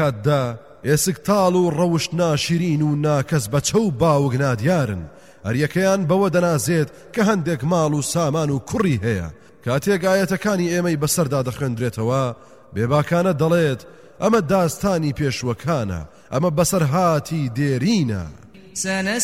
کاتدا ئێسکتاڵ و ڕەوشت ناشرین و ناکەس بە چەو باوک نادیارن هەریەکەیان بەوە دەنازێت کە هەندێک ماڵ و سامان و کوڕی هەیە کاتێک ئاەتەکانی ئێمەی بەسەردا دەخوێندرێتەوە بێباکانە دەڵێت ئەمە داستانی پێشوەکانە ئەمە بەسەرهاتی دێرینە